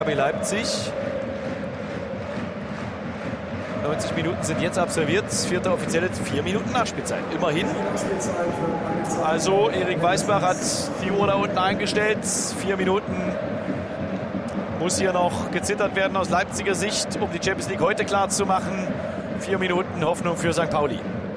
RB Leipzig. 90 Minuten sind jetzt absolviert. Vierte offizielle 4 Minuten Nachspielzeit. Immerhin. Also Erik Weisbach hat die Uhr da unten eingestellt. 4 Minuten muss hier noch gezittert werden aus Leipziger Sicht, um die Champions League heute klar zu machen. 4 Minuten Hoffnung für St. Pauli.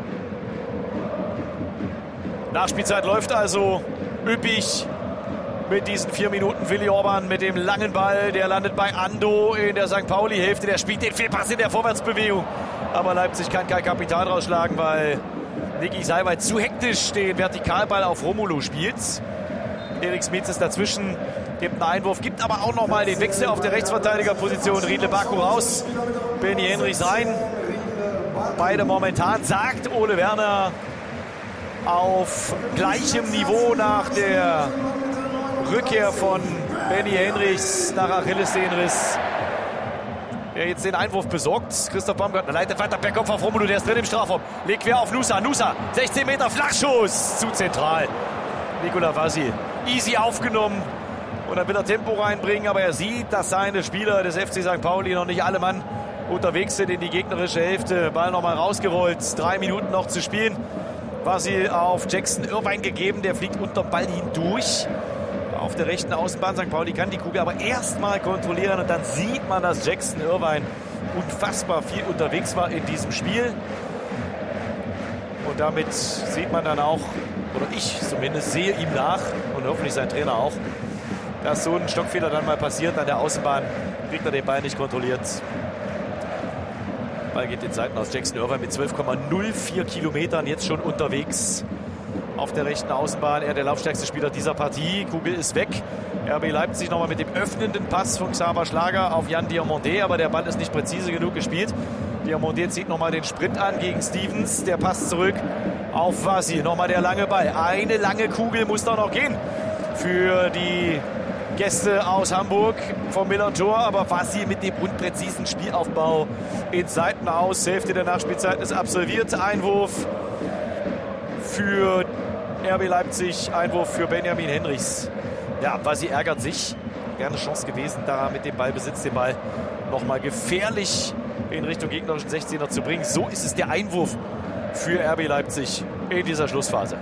Nachspielzeit läuft also üppig. Mit diesen 4 Minuten Willi Orban mit dem langen Ball. Der landet bei Ando in der St. Pauli-Hälfte. Der spielt den Fehlpass in der Vorwärtsbewegung. Aber Leipzig kann kein Kapital rausschlagen, weil Niki Seiweit zu hektisch den Vertikalball auf Romulu spielt. Erik Smits ist dazwischen, gibt einen Einwurf, gibt aber auch nochmal den Wechsel auf der Rechtsverteidigerposition. Riedle Baku raus, Benny Henrichs rein. Beide momentan, sagt Ole Werner, auf gleichem Niveau nach der Rückkehr von Benny Henrichs nach Achillessehnenriss, der jetzt den Einwurf besorgt. Christoph Baumgartner leitet weiter per Kopf auf Romulu, der ist drin im Strafraum. Legt quer auf Nusa. Nusa, 16 Meter Flachschuss, zu zentral. Nicolas Vasil, easy aufgenommen. Und dann will er Tempo reinbringen, aber er sieht, dass seine Spieler des FC St. Pauli noch nicht alle Mann unterwegs sind in die gegnerische Hälfte. Ball nochmal rausgerollt, 3 Minuten noch zu spielen. Vasil auf Jackson Irvine gegeben, der fliegt unterm Ball hindurch. Auf der rechten Außenbahn. St. Pauli kann die Kugel aber erstmal kontrollieren und dann sieht man, dass Jackson Irvine unfassbar viel unterwegs war in diesem Spiel. Und damit sieht man dann auch, oder ich zumindest sehe ihm nach und hoffentlich sein Trainer auch, dass so ein Stockfehler dann mal passiert an der Außenbahn. Kriegt er den Ball nicht kontrolliert. Ball geht in Seiten aus. Jackson Irvine mit 12,04 Kilometern jetzt schon unterwegs. Auf der rechten Außenbahn, er der laufstärkste Spieler dieser Partie. Kugel ist weg. RB Leipzig nochmal mit dem öffnenden Pass von Xaver Schlager auf Jan Diomandé, aber der Ball ist nicht präzise genug gespielt. Diomandé zieht nochmal den Sprint an gegen Stevens. Der Pass zurück auf Vasil. Nochmal der lange Ball. Eine lange Kugel muss da noch gehen für die Gäste aus Hamburg vom Millern-Tor, aber Vasil mit dem unpräzisen Spielaufbau in Seiten aus. Hälfte der Nachspielzeit ist absolviert. Einwurf für RB Leipzig, Einwurf für Benjamin Henrichs. Ja, Vasil ärgert sich. Wäre eine Chance gewesen, da mit dem Ballbesitz den Ball nochmal gefährlich in Richtung gegnerischen 16er zu bringen. So ist es der Einwurf für RB Leipzig in dieser Schlussphase.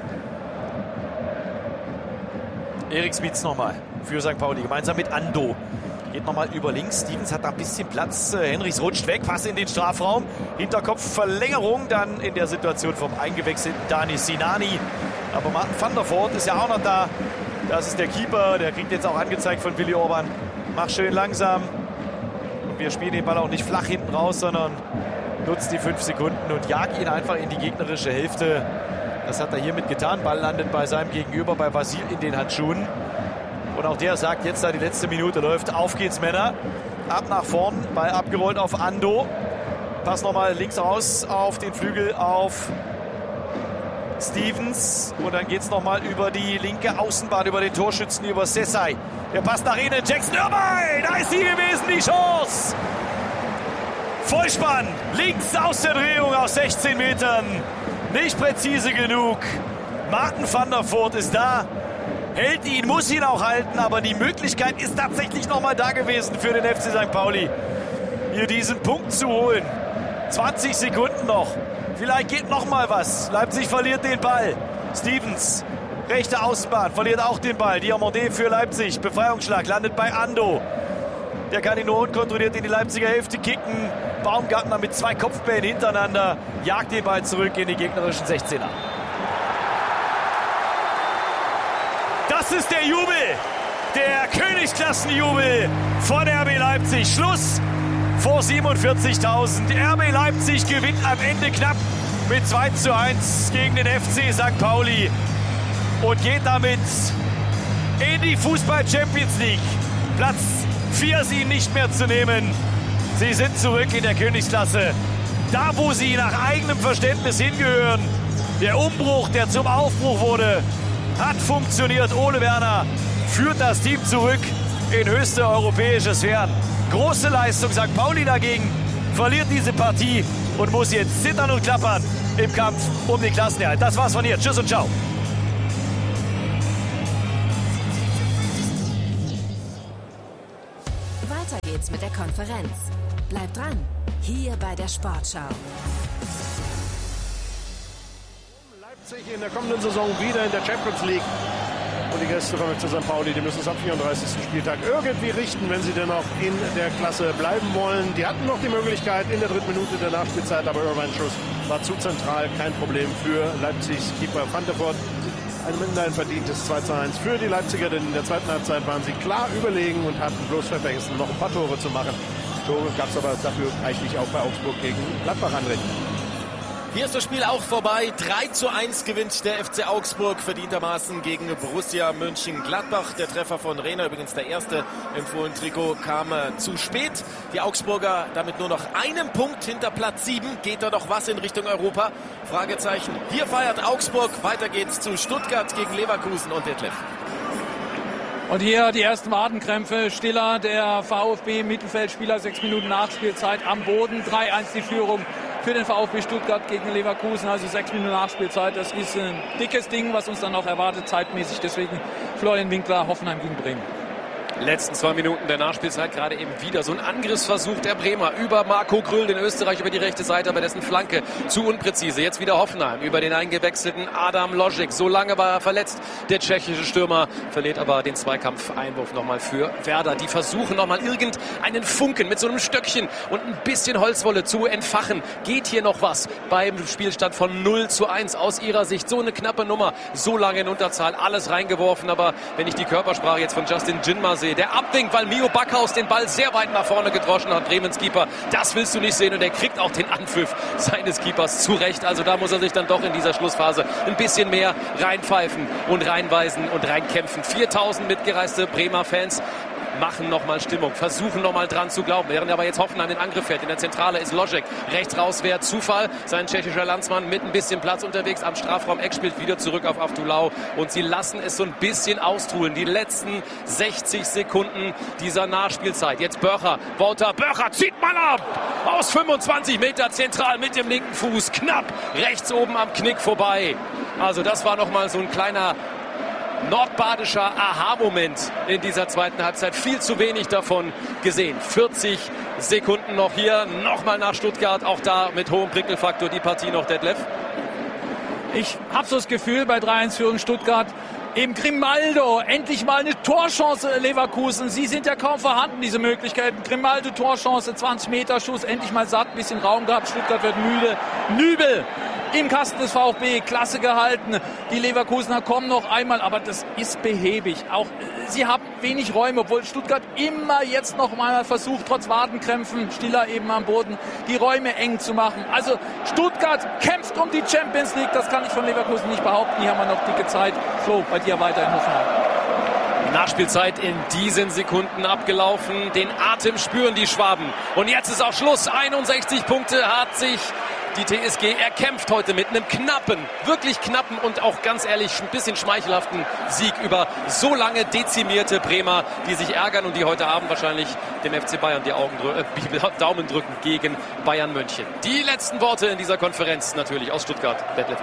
Erik Smits nochmal für St. Pauli, gemeinsam mit Ando. Geht nochmal über links. Stevens hat da ein bisschen Platz. Henrichs rutscht weg, Pass in den Strafraum. Hinterkopfverlängerung dann in der Situation vom eingewechselten Dani Sinani. Aber Martin van der Voort ist ja auch noch da. Das ist der Keeper. Der kriegt jetzt auch angezeigt von Willi Orban. Mach schön langsam. Und wir spielen den Ball auch nicht flach hinten raus, sondern nutzt die 5 Sekunden und jagt ihn einfach in die gegnerische Hälfte. Das hat er hiermit getan. Ball landet bei seinem Gegenüber, bei Vasil in den Handschuhen. Und auch der sagt jetzt, da die letzte Minute läuft, auf geht's Männer. Ab nach vorn, Ball abgerollt auf Ando. Pass nochmal links raus auf den Flügel auf Stevens. Und dann geht's nochmal über die linke Außenbahn, über den Torschützen, über Sesai. Der passt nach innen, Jackson Irvine, da ist sie gewesen, die Chance. Vollspann, links aus der Drehung aus 16 Metern. Nicht präzise genug. Martin van der Voort ist da. Hält ihn, muss ihn auch halten, aber die Möglichkeit ist tatsächlich nochmal da gewesen für den FC St. Pauli, hier diesen Punkt zu holen. 20 Sekunden noch, vielleicht geht nochmal was. Leipzig verliert den Ball. Stevens, rechte Außenbahn, verliert auch den Ball. Diomandé für Leipzig, Befreiungsschlag, landet bei Ando. Der kann ihn nur unkontrolliert in die Leipziger Hälfte kicken. Baumgartner mit 2 Kopfbällen hintereinander, jagt den Ball zurück in die gegnerischen 16er. Das ist der Jubel, der Königsklassenjubel von RB Leipzig. Schluss vor 47.000. RB Leipzig gewinnt am Ende knapp mit 2:1 gegen den FC St. Pauli und geht damit in die Fußball-Champions League. Platz 4 ist ihnen nicht mehr zu nehmen. Sie sind zurück in der Königsklasse. Da, wo sie nach eigenem Verständnis hingehören. Der Umbruch, der zum Aufbruch wurde, hat funktioniert. Ole Werner führt das Team zurück in höchste europäische Sphären. Große Leistung. St. Pauli dagegen verliert diese Partie und muss jetzt zittern und klappern im Kampf um den Klassenerhalt. Das war's von hier. Tschüss und ciao. Weiter geht's mit der Konferenz. Bleibt dran, hier bei der Sportschau. Leipzig in der kommenden Saison wieder in der Champions League. Und die Gäste vom FC St. Pauli, die müssen es am 34. Spieltag irgendwie richten, wenn sie denn auch in der Klasse bleiben wollen. Die hatten noch die Möglichkeit in der 3. Minute der Nachspielzeit, aber Irvine Schuss war zu zentral. Kein Problem für Leipzigs Keeper Van der Voort. Ein verdientes 2:1 für die Leipziger, denn in der zweiten Halbzeit waren sie klar überlegen und hatten bloß vergessen, noch ein paar Tore zu machen. Tore gab es aber dafür reichlich auch bei Augsburg gegen Gladbach, André. Hier ist das Spiel auch vorbei. 3:1 gewinnt der FC Augsburg verdientermaßen gegen Borussia Mönchengladbach. Der Treffer von Rehner, übrigens der erste im Fohlen-Trikot, kam zu spät. Die Augsburger damit nur noch einen Punkt hinter Platz 7. Geht da doch was in Richtung Europa? Fragezeichen. Hier feiert Augsburg. Weiter geht's zu Stuttgart gegen Leverkusen und Detlef. Und hier die ersten Wadenkrämpfe. Stiller, der VfB-Mittelfeldspieler, 6 Minuten Nachspielzeit am Boden. 3:1 die Führung für den VfB Stuttgart gegen Leverkusen. Also 6 Minuten Nachspielzeit. Das ist ein dickes Ding, was uns dann auch erwartet zeitmäßig. Deswegen Florian Winkler, Hoffenheim gegen Bremen. Letzten 2 Minuten der Nachspielzeit gerade eben wieder so ein Angriffsversuch der Bremer über Marco Grüll, den Österreich, über die rechte Seite, aber dessen Flanke zu unpräzise. Jetzt wieder Hoffenheim über den eingewechselten Adam Logic. So lange war er verletzt. Der tschechische Stürmer verliert aber den Zweikampfeinwurf nochmal für Werder. Die versuchen nochmal irgendeinen Funken mit so einem Stöckchen und ein bisschen Holzwolle zu entfachen. Geht hier noch was beim Spielstand von 0:1 aus ihrer Sicht? So eine knappe Nummer, so lange in Unterzahl, alles reingeworfen. Aber wenn ich die Körpersprache jetzt von Justin Jinma sehe, der abwinkt, weil Mio Backhaus den Ball sehr weit nach vorne gedroschen hat, Bremens Keeper, das willst du nicht sehen, und er kriegt auch den Anpfiff seines Keepers zurecht. Also da muss er sich dann doch in dieser Schlussphase ein bisschen mehr reinpfeifen und reinweisen und reinkämpfen. 4000 mitgereiste Bremer Fans machen nochmal Stimmung, versuchen nochmal dran zu glauben, während aber jetzt Hoffenheim den Angriff fährt. In der Zentrale ist Logic, rechts raus wäre Zufall, sein tschechischer Landsmann mit ein bisschen Platz unterwegs am Strafraum-Eck, spielt wieder zurück auf Avdulau und sie lassen es so ein bisschen austruhen. Die letzten 60 Sekunden dieser Nachspielzeit. Jetzt Börcher, Wouter Börcher zieht mal ab, aus 25 Meter zentral mit dem linken Fuß, knapp rechts oben am Knick vorbei. Also das war nochmal so ein kleiner nordbadischer Aha-Moment in dieser zweiten Halbzeit. Viel zu wenig davon gesehen. 40 Sekunden noch hier. Nochmal nach Stuttgart. Auch da mit hohem Prickelfaktor die Partie noch, Detlef. Ich habe so das Gefühl bei 3:1 Führung Stuttgart, eben Grimaldo, endlich mal eine Torchance Leverkusen. Sie sind ja kaum vorhanden, diese Möglichkeiten. Grimaldo, Torchance, 20 Meter Schuss, endlich mal satt, bisschen Raum gehabt. Stuttgart wird müde. Nübel im Kasten des VfB, klasse gehalten. Die Leverkusener kommen noch einmal, aber das ist behäbig. Auch sie haben wenig Räume, obwohl Stuttgart immer jetzt noch mal versucht, trotz Wadenkrämpfen, Stiller eben am Boden, die Räume eng zu machen. Also Stuttgart kämpft um die Champions League, das kann ich von Leverkusen nicht behaupten. Hier haben wir noch dicke Zeit. Flo, bei dir weiter in Hoffenheim. Nachspielzeit in diesen Sekunden abgelaufen. Den Atem spüren die Schwaben. Und jetzt ist auch Schluss. 61 Punkte hat sich die TSG erkämpft heute mit einem knappen, wirklich knappen und auch ganz ehrlich ein bisschen schmeichelhaften Sieg über so lange dezimierte Bremer, die sich ärgern und die heute Abend wahrscheinlich dem FC Bayern die Daumen drücken gegen Bayern München. Die letzten Worte in dieser Konferenz natürlich aus Stuttgart. Detlef.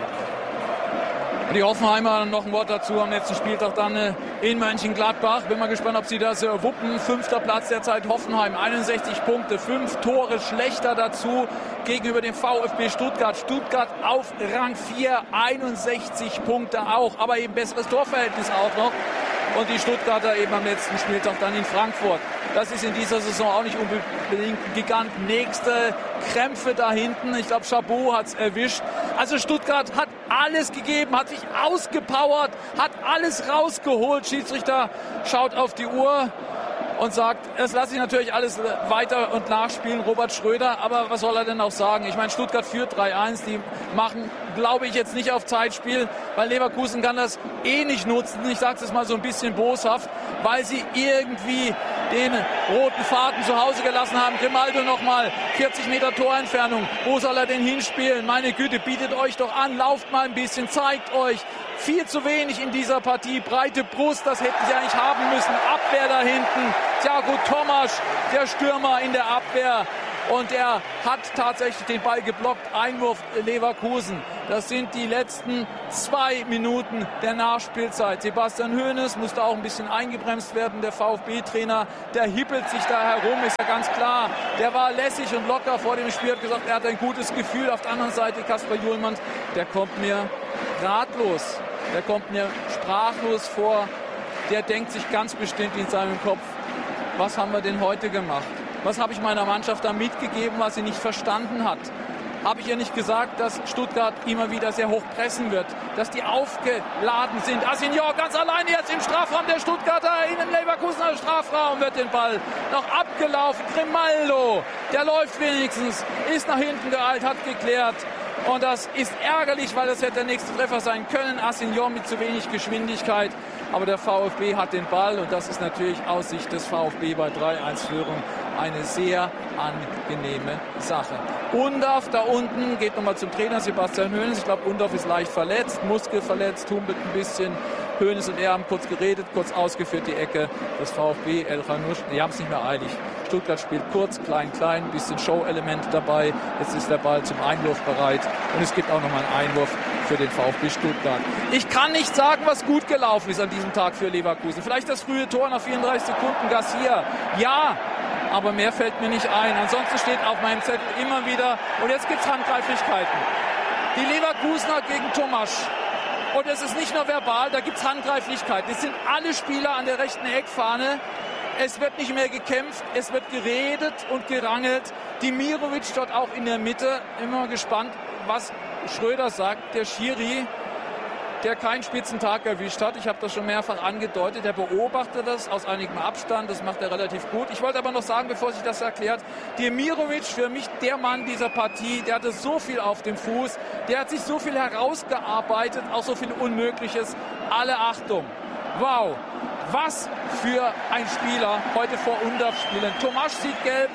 Die Hoffenheimer noch ein Wort dazu am letzten Spieltag dann in Mönchengladbach. Bin mal gespannt, ob sie das wuppen. 5. Platz derzeit Hoffenheim, 61 Punkte, 5 Tore schlechter dazu gegenüber dem VfB Stuttgart. Stuttgart auf Rang 4, 61 Punkte auch, aber eben besseres Torverhältnis auch noch. Und die Stuttgarter eben am letzten Spieltag dann in Frankfurt. Das ist in dieser Saison auch nicht unbedingt ein Gigant. Nächste Krämpfe da hinten. Ich glaube, Chabot hat es erwischt. Also Stuttgart hat alles gegeben, hat sich ausgepowert, hat alles rausgeholt. Schiedsrichter schaut auf die Uhr und sagt, das lasse ich natürlich alles weiter und nachspielen, Robert Schröder. Aber was soll er denn auch sagen? Ich meine, Stuttgart führt 3:1. Die machen, glaube ich, jetzt nicht auf Zeitspiel, weil Leverkusen kann das eh nicht nutzen. Ich sage es jetzt mal so ein bisschen boshaft, weil sie irgendwie den roten Faden zu Hause gelassen haben. Grimaldo nochmal, 40 Meter Torentfernung. Wo soll er denn hinspielen? Meine Güte, bietet euch doch an, lauft mal ein bisschen, zeigt euch. Viel zu wenig in dieser Partie. Breite Brust, das hätten sie eigentlich haben müssen. Abwehr da hinten. Thiago Tomasch, der Stürmer in der Abwehr. Und er hat tatsächlich den Ball geblockt. Einwurf Leverkusen. Das sind die letzten 2 Minuten der Nachspielzeit. Sebastian Hoeneß musste auch ein bisschen eingebremst werden. Der VfB-Trainer, der hippelt sich da herum, ist ja ganz klar. Der war lässig und locker vor dem Spiel, hat gesagt, er hat ein gutes Gefühl. Auf der anderen Seite Kasper Hjulmand, der kommt mir ratlos, der kommt mir sprachlos vor. Der denkt sich ganz bestimmt in seinem Kopf, was haben wir denn heute gemacht? Was habe ich meiner Mannschaft da mitgegeben, was sie nicht verstanden hat? Habe ich ja nicht gesagt, dass Stuttgart immer wieder sehr hoch pressen wird, dass die aufgeladen sind. Asenjo ganz alleine jetzt im Strafraum der Stuttgarter, in den Leverkusener Strafraum wird den Ball noch abgelaufen. Grimaldo, der läuft wenigstens, ist nach hinten geeilt, hat geklärt. Und das ist ärgerlich, weil das hätte der nächste Treffer sein können. Asenjo mit zu wenig Geschwindigkeit. Aber der VfB hat den Ball und das ist natürlich aus Sicht des VfB bei 3-1-Führung eine sehr angenehme Sache. Undorf da unten geht nochmal zum Trainer Sebastian Hoeneß. Ich glaube, Undorf ist leicht verletzt, muskelverletzt, humpelt ein bisschen. Hoeneß und er haben kurz geredet, kurz ausgeführt die Ecke. Das VfB, El Khanush, die haben es nicht mehr eilig. Stuttgart spielt kurz, klein, ein bisschen Show-Element dabei. Jetzt ist der Ball zum Einwurf bereit und es gibt auch nochmal einen Einwurf für den VfB Stuttgart. Ich kann nicht sagen, was gut gelaufen ist an diesem Tag für Leverkusen. Vielleicht das frühe Tor nach 34 Sekunden, Garcia. Ja, aber mehr fällt mir nicht ein. Ansonsten steht auf meinem Zettel immer wieder, und jetzt gibt es Handgreiflichkeiten. Die Leverkusener gegen Tomasch. Und es ist nicht nur verbal, da gibt es Handgreiflichkeiten. Es sind alle Spieler an der rechten Eckfahne. Es wird nicht mehr gekämpft, es wird geredet und gerangelt. Dimirovic dort auch in der Mitte. Immer gespannt, was Schröder sagt. Der Schiri, der keinen Spitzentag erwischt hat. Ich habe das schon mehrfach angedeutet. Er beobachtet das aus einigem Abstand. Das macht er relativ gut. Ich wollte aber noch sagen, bevor sich das erklärt, Dimirovic für mich der Mann dieser Partie. Der hatte so viel auf dem Fuß. Der hat sich so viel herausgearbeitet, auch so viel Unmögliches. Alle Achtung. Wow. Was für ein Spieler heute vor Undorf spielen. Tomasch sieht gelb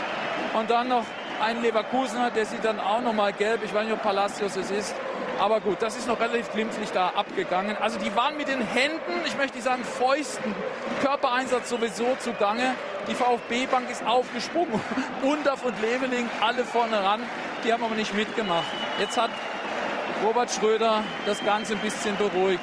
und dann noch ein Leverkusener, der sieht dann auch noch mal gelb. Ich weiß nicht, ob Palacios es ist. Aber gut, das ist noch relativ glimpflich da abgegangen. Also die waren mit den Händen, ich möchte nicht sagen Fäusten, Körpereinsatz sowieso zugange. Die VfB-Bank ist aufgesprungen. Undorf und Leveling alle vorne ran. Die haben aber nicht mitgemacht. Jetzt hat Robert Schröder das Ganze ein bisschen beruhigt.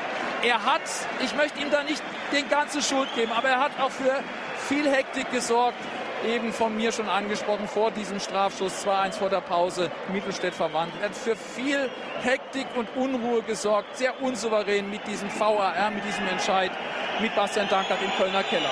Er hat, ich möchte ihm da nicht den ganzen Schuld geben, aber er hat auch für viel Hektik gesorgt. Eben von mir schon angesprochen, vor diesem Strafschuss, 2-1 vor der Pause, Mittelstädt verwandt. Er hat für viel Hektik und Unruhe gesorgt, sehr unsouverän mit diesem VAR, mit diesem Entscheid, mit Bastian Dankert im Kölner Keller.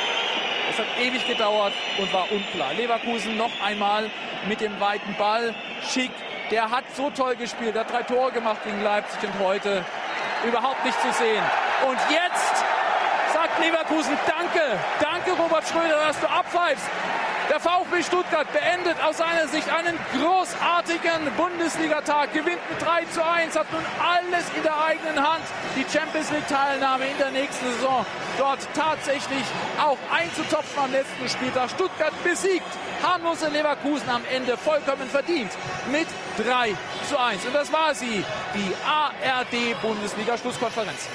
Es hat ewig gedauert und war unklar. Leverkusen noch einmal mit dem weiten Ball. Schick, der hat so toll gespielt, der hat 3 Tore gemacht gegen Leipzig und heute überhaupt nicht zu sehen. Und jetzt sagt Leverkusen, danke Robert Schröder, dass du abpfeifst. Der VfB Stuttgart beendet aus seiner Sicht einen großartigen Bundesliga-Tag, gewinnt mit 3:1, hat nun alles in der eigenen Hand. Die Champions-League-Teilnahme in der nächsten Saison dort tatsächlich auch einzutopfen am letzten Spieltag. Stuttgart besiegt harmlose Leverkusen am Ende vollkommen verdient mit 3:1. Und das war sie, die ARD-Bundesliga-Schlusskonferenz.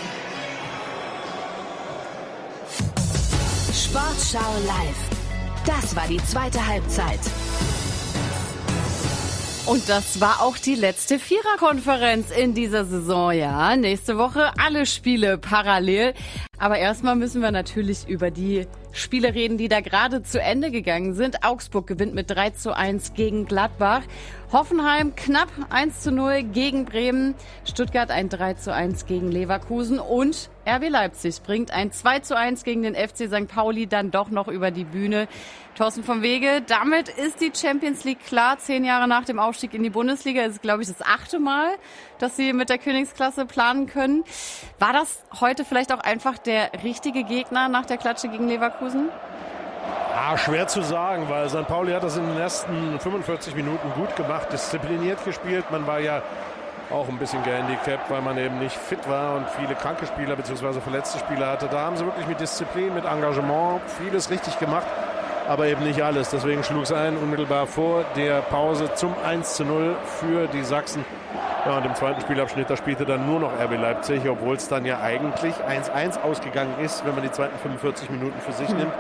Sportschau live. Das war die zweite Halbzeit. Und das war auch die letzte Viererkonferenz in dieser Saison, ja. Nächste Woche alle Spiele parallel. Aber erstmal müssen wir natürlich über die Spiele reden, die da gerade zu Ende gegangen sind. Augsburg gewinnt mit 3:1 gegen Gladbach. Hoffenheim knapp 1:0 gegen Bremen. Stuttgart ein 3:1 gegen Leverkusen. Und RB Leipzig bringt ein 2:1 gegen den FC St. Pauli dann doch noch über die Bühne. Thorsten vom Wege, damit ist die Champions League klar. 10 Jahre nach dem Aufstieg in die Bundesliga ist, glaube ich, das 8. Mal, dass sie mit der Königsklasse planen können. War das heute vielleicht auch einfach der richtige Gegner nach der Klatsche gegen Leverkusen? Ja, schwer zu sagen, weil St. Pauli hat das in den ersten 45 Minuten gut gemacht, diszipliniert gespielt. Man war ja auch ein bisschen gehandicapt, weil man eben nicht fit war und viele kranke Spieler bzw. verletzte Spieler hatte. Da haben sie wirklich mit Disziplin, mit Engagement vieles richtig gemacht, aber eben nicht alles. Deswegen schlug es ein, unmittelbar vor der Pause zum 1:0 für die Sachsen. Ja, und im zweiten Spielabschnitt, da spielte dann nur noch RB Leipzig, obwohl es dann ja eigentlich 1:1 ausgegangen ist, wenn man die zweiten 45 Minuten für sich nimmt.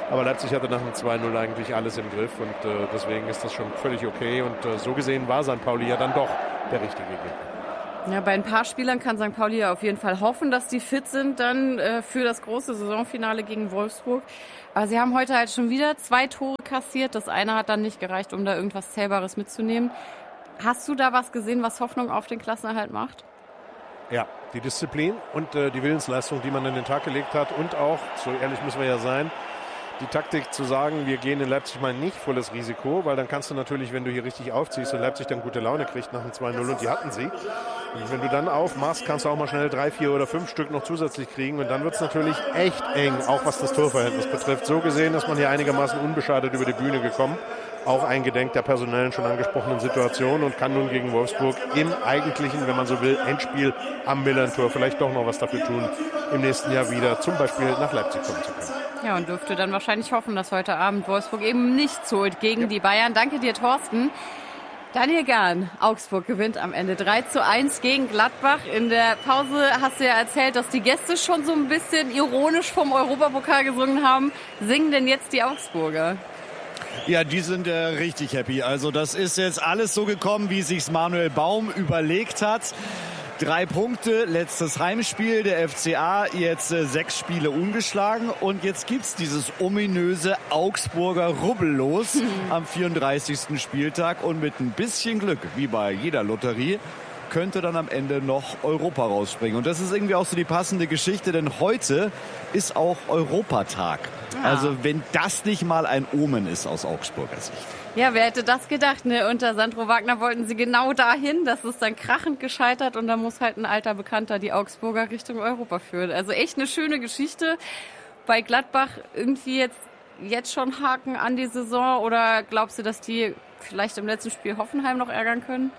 Aber Leipzig hatte nach dem 2-0 eigentlich alles im Griff und deswegen ist das schon völlig okay. Und so gesehen war St. Pauli ja dann doch der richtige Gegner. Ja, bei ein paar Spielern kann St. Pauli ja auf jeden Fall hoffen, dass die fit sind dann für das große Saisonfinale gegen Wolfsburg. Aber sie haben heute halt schon wieder 2 Tore kassiert. Das eine hat dann nicht gereicht, um da irgendwas Zählbares mitzunehmen. Hast du da was gesehen, was Hoffnung auf den Klassenerhalt macht? Ja, die Disziplin und die Willensleistung, die man an den Tag gelegt hat und auch, so ehrlich müssen wir ja sein, die Taktik zu sagen, wir gehen in Leipzig mal nicht volles Risiko, weil dann kannst du natürlich, wenn du hier richtig aufziehst und Leipzig dann gute Laune kriegt nach dem 2-0 und die hatten sie. Und wenn du dann aufmachst, kannst du auch mal schnell 3, 4 oder 5 Stück noch zusätzlich kriegen und dann wird es natürlich echt eng, auch was das Torverhältnis betrifft. So gesehen ist man hier einigermaßen unbeschadet über die Bühne gekommen, auch eingedenk der personellen schon angesprochenen Situation und kann nun gegen Wolfsburg im eigentlichen, wenn man so will, Endspiel am Millern-Tor vielleicht doch noch was dafür tun, im nächsten Jahr wieder zum Beispiel nach Leipzig kommen zu können. Ja, und dürfte dann wahrscheinlich hoffen, dass heute Abend Wolfsburg eben nichts holt gegen die Bayern. Danke dir, Thorsten. Daniel Gahn, Augsburg gewinnt am Ende 3-1 gegen Gladbach. In der Pause hast du ja erzählt, dass die Gäste schon so ein bisschen ironisch vom Europapokal gesungen haben. Singen denn jetzt die Augsburger? Ja, die sind richtig happy. Also das ist jetzt alles so gekommen, wie sich's Manuel Baum überlegt hat. 3 Punkte, letztes Heimspiel der FCA, jetzt 6 Spiele ungeschlagen und jetzt gibt's dieses ominöse Augsburger Rubbellos am 34. Spieltag und mit ein bisschen Glück, wie bei jeder Lotterie, könnte dann am Ende noch Europa rausspringen. Und das ist irgendwie auch so die passende Geschichte, denn heute ist auch Europatag. Also wenn das nicht mal ein Omen ist aus Augsburger Sicht. Ja, wer hätte das gedacht, ne? Unter Sandro Wagner wollten sie genau dahin. Das ist dann krachend gescheitert und da muss halt ein alter Bekannter die Augsburger Richtung Europa führen. Also echt eine schöne Geschichte. Bei Gladbach irgendwie jetzt schon Haken an die Saison oder glaubst du, dass die vielleicht im letzten Spiel Hoffenheim noch ärgern können?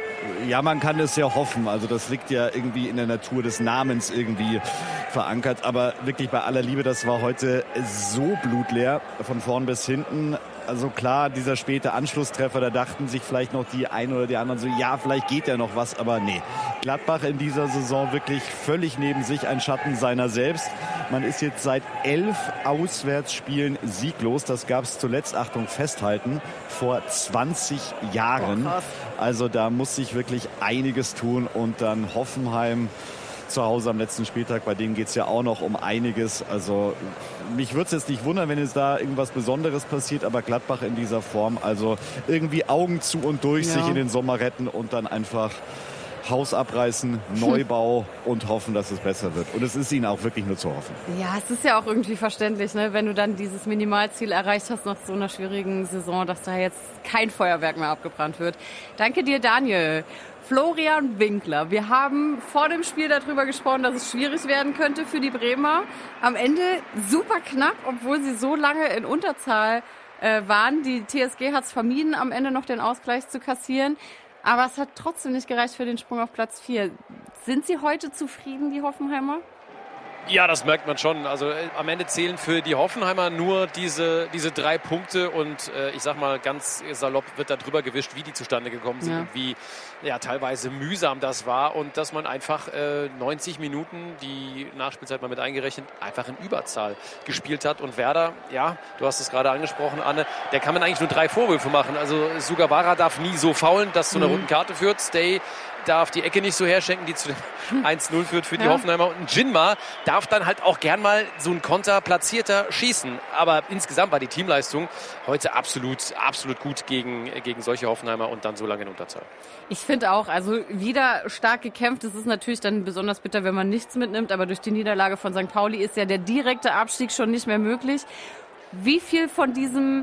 Ja, man kann es ja hoffen. Also das liegt ja irgendwie in der Natur des Namens irgendwie verankert. Aber wirklich bei aller Liebe, das war heute so blutleer von vorn bis hinten. Also klar, dieser späte Anschlusstreffer, da dachten sich vielleicht noch die einen oder die anderen so, ja, vielleicht geht ja noch was, aber nee. Gladbach in dieser Saison wirklich völlig neben sich, ein Schatten seiner selbst. Man ist jetzt seit 11 Auswärtsspielen sieglos. Das gab es zuletzt, Achtung, festhalten, vor 20 Jahren. Also da muss sich wirklich einiges tun und dann Hoffenheim zu Hause am letzten Spieltag, bei denen geht es ja auch noch um einiges. Also mich würde es jetzt nicht wundern, wenn es da irgendwas Besonderes passiert, aber Gladbach in dieser Form, also irgendwie Augen zu und durch, sich in den Sommer retten und dann einfach Haus abreißen, Neubau und hoffen, dass es besser wird. Und es ist ihnen auch wirklich nur zu hoffen. Ja, es ist ja auch irgendwie verständlich, ne? Wenn du dann dieses Minimalziel erreicht hast nach so einer schwierigen Saison, dass da jetzt kein Feuerwerk mehr abgebrannt wird. Danke dir, Daniel. Florian Winkler. Wir haben vor dem Spiel darüber gesprochen, dass es schwierig werden könnte für die Bremer. Am Ende super knapp, obwohl sie so lange in Unterzahl waren. Die TSG hat es vermieden, am Ende noch den Ausgleich zu kassieren. Aber es hat trotzdem nicht gereicht für den Sprung auf Platz 4. Sind Sie heute zufrieden, die Hoffenheimer? Ja, das merkt man schon. Also am Ende zählen für die Hoffenheimer nur diese 3 Punkte und ich sag mal ganz salopp wird da drüber gewischt, wie die zustande gekommen sind und wie teilweise mühsam das war und dass man einfach 90 Minuten, die Nachspielzeit mal mit eingerechnet, einfach in Überzahl gespielt hat und Werder, ja, du hast es gerade angesprochen, Anne, der kann man eigentlich nur 3 Vorwürfe machen. Also Sugawara darf nie so faulen, dass zu einer roten Karte führt. Stay darf die Ecke nicht so herschenken, die zu dem 1-0 führt für die Hoffenheimer. Und Jinma darf dann halt auch gern mal so ein Konter platzierter schießen. Aber insgesamt war die Teamleistung heute absolut gut gegen solche Hoffenheimer und dann so lange in Unterzahl. Ich finde auch, also wieder stark gekämpft. Es ist natürlich dann besonders bitter, wenn man nichts mitnimmt. Aber durch die Niederlage von St. Pauli ist ja der direkte Abstieg schon nicht mehr möglich. Wie viel von diesem,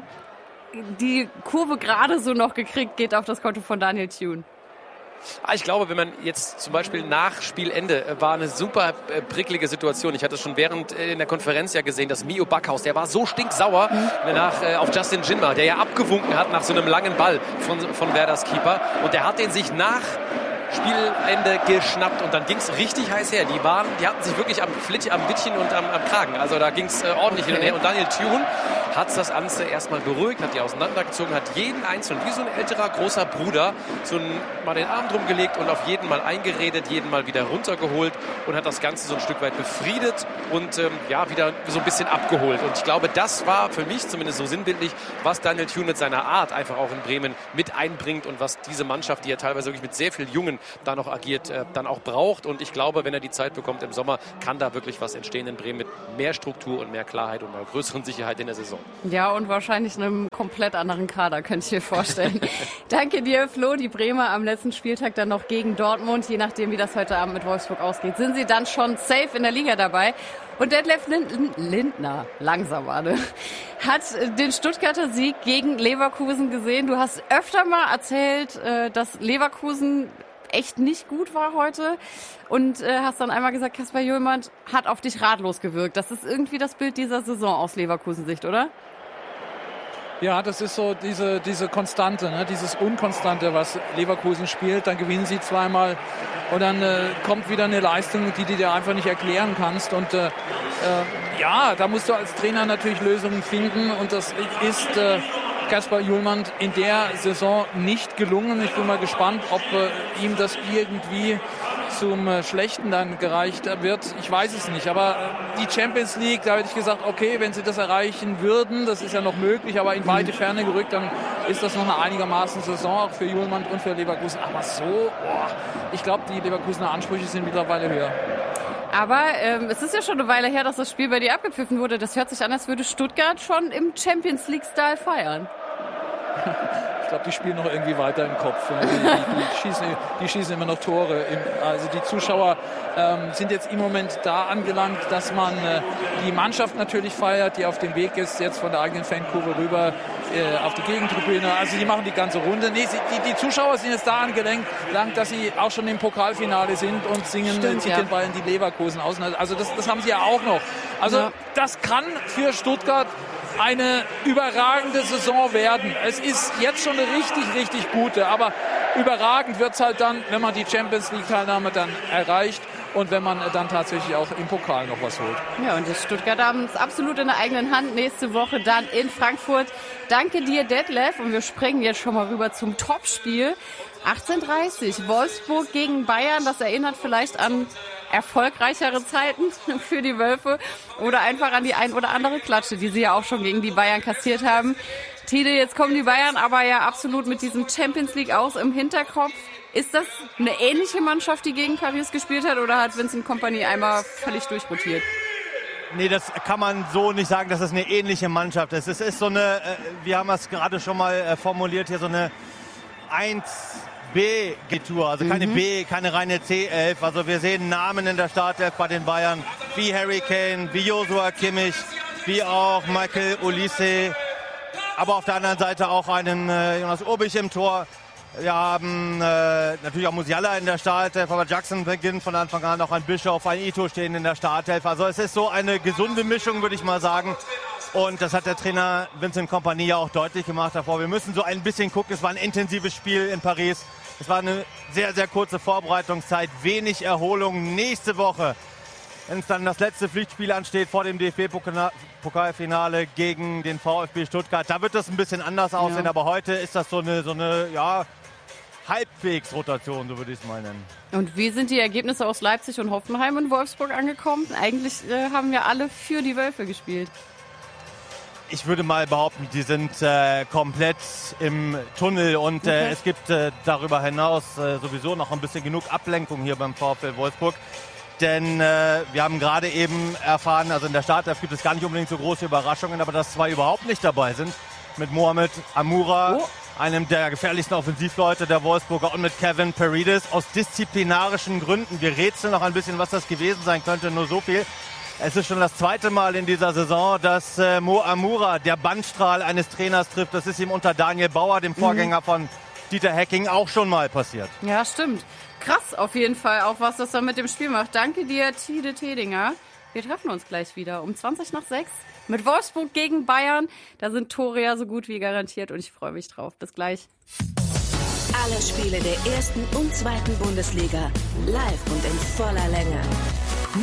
die Kurve gerade so noch gekriegt, geht auf das Konto von Daniel Thune? Ich glaube, wenn man jetzt zum Beispiel nach Spielende, war eine super prickelige Situation. Ich hatte schon während in der Konferenz ja gesehen, dass Mio Backhaus, der war so stinksauer auf Justin Jinma, der ja abgewunken hat nach so einem langen Ball von Werders Keeper. Und der hat den sich nach Spielende geschnappt und dann ging es richtig heiß her. Die hatten sich wirklich am Wittchen und am Kragen. Also da ging es ordentlich hin und her. Und Daniel Thune hat das Ganze erstmal beruhigt, hat die auseinandergezogen, hat jeden Einzelnen, wie so ein älterer, großer Bruder, mal den Arm drum gelegt und auf jeden mal eingeredet, jeden mal wieder runtergeholt und hat das Ganze so ein Stück weit befriedet und wieder so ein bisschen abgeholt. Und ich glaube, das war für mich zumindest so sinnbildlich, was Daniel Thune mit seiner Art einfach auch in Bremen mit einbringt und was diese Mannschaft, die ja teilweise wirklich mit sehr vielen Jungen da noch agiert, dann auch braucht. Und ich glaube, wenn er die Zeit bekommt im Sommer, kann da wirklich was entstehen in Bremen mit mehr Struktur und mehr Klarheit und einer größeren Sicherheit in der Saison. Ja, und wahrscheinlich einem komplett anderen Kader, könnte ich mir vorstellen. Danke dir, Flo. Die Bremer am letzten Spieltag dann noch gegen Dortmund. Je nachdem, wie das heute Abend mit Wolfsburg ausgeht, sind sie dann schon safe in der Liga dabei. Und Detlef Lindner, langsam Arne, hat den Stuttgarter Sieg gegen Leverkusen gesehen. Du hast öfter mal erzählt, dass Leverkusen echt nicht gut war heute und hast dann einmal gesagt, Kasper Hjulmand hat auf dich ratlos gewirkt. Das ist irgendwie das Bild dieser Saison aus Leverkusen-Sicht, oder? Ja, das ist so diese Konstante, ne? Dieses Unkonstante, was Leverkusen spielt. Dann gewinnen sie zweimal und dann kommt wieder eine Leistung, die du dir einfach nicht erklären kannst. Und da musst du als Trainer natürlich Lösungen finden und das ist Kasper Hjulmand in der Saison nicht gelungen. Ich bin mal gespannt, ob ihm das irgendwie zum Schlechten dann gereicht wird. Ich weiß es nicht, aber die Champions League, da hätte ich gesagt, okay, wenn sie das erreichen würden, das ist ja noch möglich, aber in weite Ferne gerückt, dann ist das noch eine einigermaßen Saison auch für Hjulmand und für Leverkusen. Aber ich glaube, die Leverkusener Ansprüche sind mittlerweile höher. Aber es ist ja schon eine Weile her, dass das Spiel bei dir abgepfiffen wurde. Das hört sich an, als würde Stuttgart schon im Champions League-Style feiern. Ich glaube, die spielen noch irgendwie weiter im Kopf. Die schießen immer noch Tore. Also die Zuschauer sind jetzt im Moment da angelangt, dass man die Mannschaft natürlich feiert, die auf dem Weg ist, jetzt von der eigenen Fankurve rüber auf die Gegentribüne. Also die machen die ganze Runde. Nee, die Zuschauer sind jetzt da angelangt, dass sie auch schon im Pokalfinale sind und singen den Bayern die Leverkusen aus. Also das haben sie ja auch noch. Also das kann für Stuttgart eine überragende Saison werden. Es ist jetzt schon eine richtig, richtig gute, aber überragend wird es halt dann, wenn man die Champions League-Teilnahme dann erreicht und wenn man dann tatsächlich auch im Pokal noch was holt. Ja, und die Stuttgarter haben es absolut in der eigenen Hand. Nächste Woche dann in Frankfurt. Danke dir, Detlef. Und wir springen jetzt schon mal rüber zum Topspiel. 18:30 Wolfsburg gegen Bayern. Das erinnert vielleicht an erfolgreichere Zeiten für die Wölfe oder einfach an die ein oder andere Klatsche, die sie ja auch schon gegen die Bayern kassiert haben. Tide, jetzt kommen die Bayern aber ja absolut mit diesem Champions League aus im Hinterkopf. Ist das eine ähnliche Mannschaft, die gegen Paris gespielt hat, oder hat Vincent Kompany einmal völlig durchrotiert? Nee, das kann man so nicht sagen, dass das eine ähnliche Mannschaft ist. Es ist so eine, wir haben es gerade schon mal formuliert, hier so eine 1B-Tour, also keine B, keine reine C11. Also wir sehen Namen in der Startelf bei den Bayern, wie Harry Kane, wie Joshua Kimmich, wie auch Michael Olise, aber auf der anderen Seite auch einen Jonas Urbich im Tor. Wir haben natürlich auch Musiala in der Startelf, aber Jackson beginnt von Anfang an, auch ein Bischof, ein Ito stehen in der Startelf. Also es ist so eine gesunde Mischung, würde ich mal sagen. Und das hat der Trainer Vincent Kompany ja auch deutlich gemacht davor. Wir müssen so ein bisschen gucken, es war ein intensives Spiel in Paris. Es war eine sehr, sehr kurze Vorbereitungszeit, wenig Erholung. Nächste Woche, wenn es dann das letzte Pflichtspiel ansteht vor dem DFB-Pokalfinale gegen den VfB Stuttgart, da wird das ein bisschen anders aussehen. Aber heute ist das so eine Halbwegs-Rotation, so würde ich es mal nennen. Und wie sind die Ergebnisse aus Leipzig und Hoffenheim und Wolfsburg angekommen? Eigentlich haben wir alle für die Wölfe gespielt. Ich würde mal behaupten, die sind komplett im Tunnel und es gibt darüber hinaus sowieso noch ein bisschen genug Ablenkung hier beim VfL Wolfsburg. Denn wir haben gerade eben erfahren, also in der Startelf gibt es gar nicht unbedingt so große Überraschungen, aber dass zwei überhaupt nicht dabei sind. Mit Mohamed Amoura, einem der gefährlichsten Offensivleute der Wolfsburger, und mit Kevin Paredes aus disziplinarischen Gründen. Wir rätseln noch ein bisschen, was das gewesen sein könnte, nur so viel. Es ist schon das zweite Mal in dieser Saison, dass Mo Amoura der Bandstrahl eines Trainers trifft. Das ist ihm unter Daniel Bauer, dem Vorgänger von Dieter Hecking, auch schon mal passiert. Ja, stimmt. Krass auf jeden Fall, auch was das dann mit dem Spiel macht. Danke dir, Tide Tedinger. Wir treffen uns gleich wieder um 6:20 mit Wolfsburg gegen Bayern. Da sind Tore ja so gut wie garantiert und ich freue mich drauf. Bis gleich. Alle Spiele der ersten und zweiten Bundesliga live und in voller Länge.